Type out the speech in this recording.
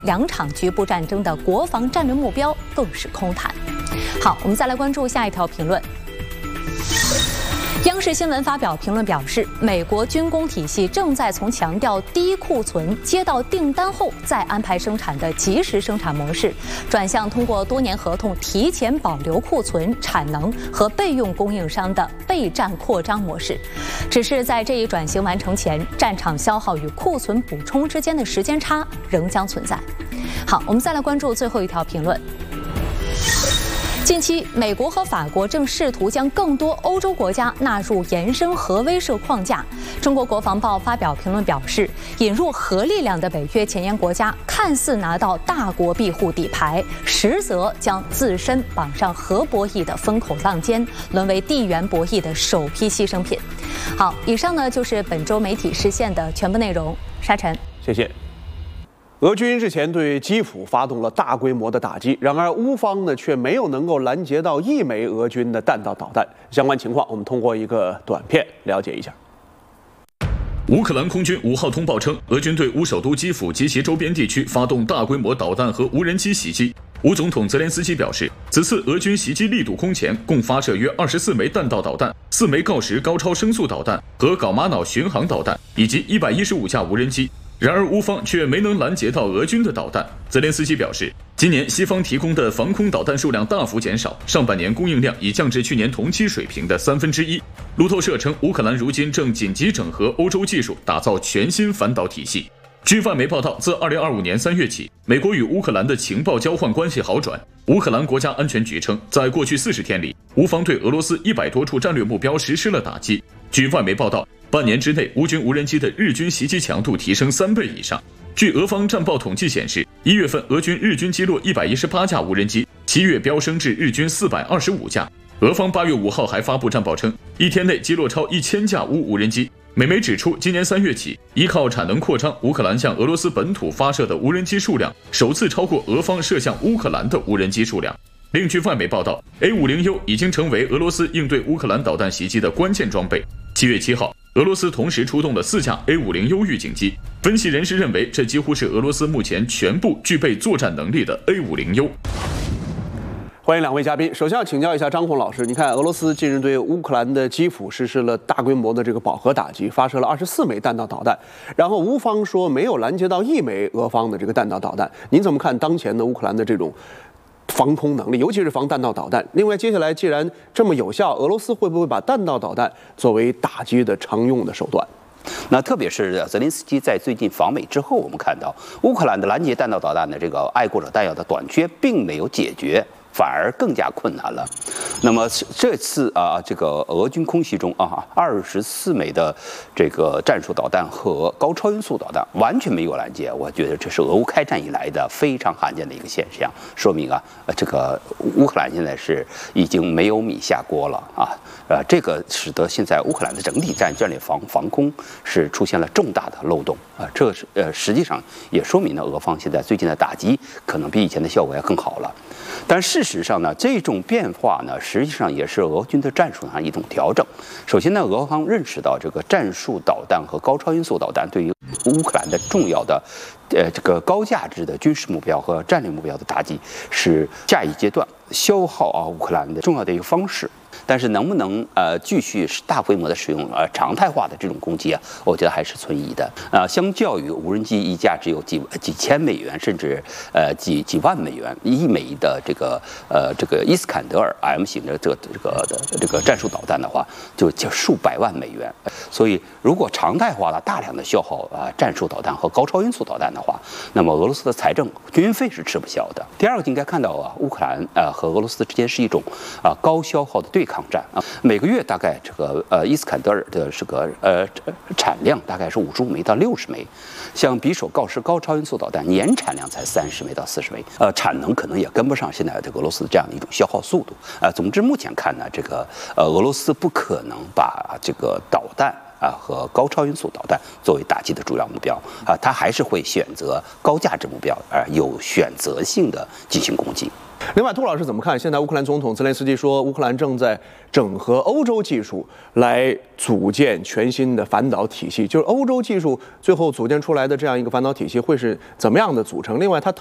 2场局部战争的国防战略目标更是空谈。好，我们再来关注下一条评论。央视新闻发表评论表示，美国军工体系正在从强调低库存、接到订单后再安排生产的即时生产模式，转向通过多年合同提前保留库存、产能和备用供应商的备战扩张模式。只是在这一转型完成前，战场消耗与库存补充之间的时间差仍将存在。好，我们再来关注最后一条评论。近期，美国和法国正试图将更多欧洲国家纳入延伸核威慑框架。中国国防报发表评论表示，引入核力量的北约前沿国家看似拿到大国庇护底牌，实则将自身绑上核博弈的风口浪尖，沦为地缘博弈的首批牺牲品。好，以上呢就是本周媒体视线的全部内容。沙尘， 谢谢。俄军日前对基辅发动了大规模的打击，然而乌方呢却没有能够拦截到1枚俄军的弹道导弹。相关情况，我们通过一个短片了解一下。 乌克兰空军5号通报称，俄军对乌首都基辅及其周边地区发动大规模导弹和无人机袭击。乌总统泽连斯基表示，此次俄军袭击力度空前，共发射约24枚弹道导弹、4枚锆石高超声速导弹和镐玛瑙巡航导弹，以及115架无人机。然而，乌方却没能拦截到俄军的导弹。泽连斯基表示，今年西方提供的防空导弹数量大幅减少，上半年供应量已降至去年同期水平的1/3。路透社称，乌克兰如今正紧急整合欧洲技术，打造全新反导体系。据外媒报道，自2025年3月起，美国与乌克兰的情报交换关系好转。乌克兰国家安全局称，在过去40天里，乌方对俄罗斯100多处战略目标实施了打击。据外媒报道，半年之内，乌军无人机的日军袭击强度提升3倍以上。据俄方战报统计显示，1月份俄军日均击落118架无人机，7月飙升至日均425架。俄方8月5号还发布战报称，1天内击落超1000架乌无人机。美媒指出，今年3月起，依靠产能扩张，乌克兰向俄罗斯本土发射的无人机数量首次超过俄方射向乌克兰的无人机数量。另据外媒报道 ，A50U 已经成为俄罗斯应对乌克兰导弹袭击的关键装备。7月7号，俄罗斯同时出动了4架 A50U 预警机。分析人士认为，这几乎是俄罗斯目前全部具备作战能力的 A50U。 欢迎2位嘉宾。首先要请教一下张红老师，你看俄罗斯近日对乌克兰的基辅实施了大规模的这个饱和打击，发射了24枚弹道导弹，然后乌方说没有拦截到1枚俄方的这个弹道导弹。您怎么看当前的乌克兰的这种防空能力，尤其是防弹道导弹？另外，接下来既然这么有效，俄罗斯会不会把弹道导弹作为打击的常用的手段？ 那特别是泽连斯基在最近访美之后，我们看到乌克兰的拦截弹道导弹的这个爱国者弹药的短缺并没有解决，反而更加困难了。那么这次这个俄军空袭中24枚的这个战术导弹和高超音速导弹完全没有拦截，我觉得这是俄乌开战以来的非常罕见的一个现象，说明这个乌克兰现在是已经没有米下锅了这个使得现在乌克兰的整体战略防空是出现了重大的漏洞这是实际上也说明了俄方现在最近的打击可能比以前的效果要更好了。但事实上呢，这种变化呢，实际上也是俄军的战术上一种调整。首先呢，俄方认识到这个战术导弹和高超音速导弹对于乌克兰的重要的这个高价值的军事目标和战略目标的打击，是下一阶段消耗乌克兰的重要的一个方式。但是能不能继续大规模的使用常态化的这种攻击我觉得还是存疑的相较于无人机一架只有几千美元，甚至几万美元1枚的这个伊斯坎德尔 M 型的这个战术导弹的话，就数百万美元。所以如果常态化的大量的消耗战术导弹和高超音速导弹的话，那么俄罗斯的财政军费是吃不消的。第二个应该看到乌克兰和俄罗斯之间是一种高消耗的对抗战每个月大概这个伊斯坎德尔的这个产量大概是55枚到60枚，像匕首锆石高超音速导弹年产量才30枚到40枚，产能可能也跟不上现在这个俄罗斯这样的一种消耗速度总之目前看呢，这个俄罗斯不可能把这个导弹和高超音速导弹作为打击的主要目标啊，它还是会选择高价值目标，有选择性的进行攻击。 另外，杜老师怎么看？现在乌克兰总统泽连斯基说，乌克兰正在整合欧洲技术来组建全新的反导体系，就是欧洲技术最后组建出来的这样一个反导体系会是怎么样的组成？另外，他